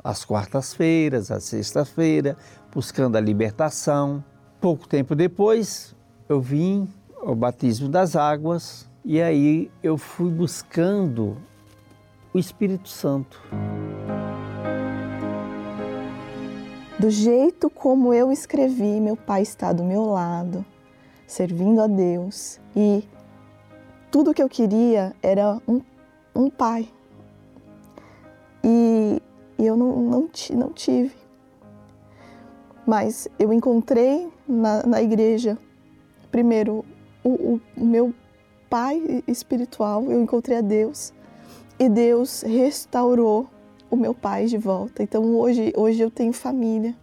às quartas-feiras, às sexta-feira, buscando a libertação. Pouco tempo depois, eu vim ao batismo das águas e aí eu fui buscando o Espírito Santo. Do jeito como eu escrevi, meu pai está do meu lado, servindo a Deus. E tudo que eu queria era um pai. E eu não tive. Mas eu encontrei na igreja, primeiro, o meu pai espiritual, eu encontrei a Deus. E Deus restaurou o meu pai de volta. Então hoje eu tenho família.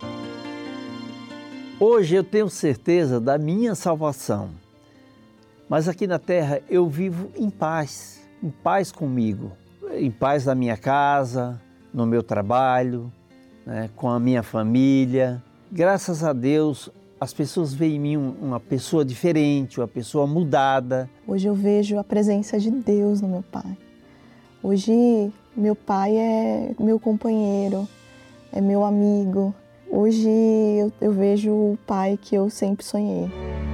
Hoje eu tenho certeza da minha salvação. Mas aqui na terra eu vivo em paz comigo, em paz na minha casa, no meu trabalho, né, com a minha família. Graças a Deus, as pessoas veem em mim uma pessoa diferente, uma pessoa mudada. Hoje eu vejo a presença de Deus no meu pai. Hoje meu pai é meu companheiro, é meu amigo. Hoje eu vejo o pai que eu sempre sonhei.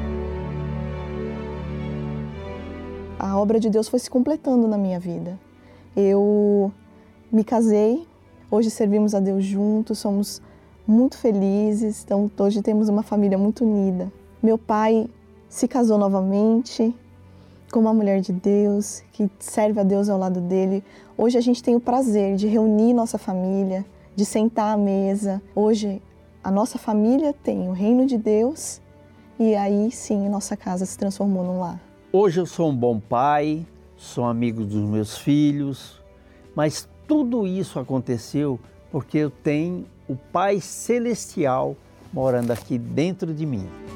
A obra de Deus foi se completando na minha vida. Eu me casei, hoje servimos a Deus juntos, somos muito felizes, então hoje temos uma família muito unida. Meu pai se casou novamente com uma mulher de Deus, que serve a Deus ao lado dele. Hoje a gente tem o prazer de reunir nossa família, de sentar à mesa. Hoje a nossa família tem o reino de Deus e aí sim nossa casa se transformou num lar. Hoje eu sou um bom pai, sou amigo dos meus filhos, mas tudo isso aconteceu porque eu tenho o Pai Celestial morando aqui dentro de mim.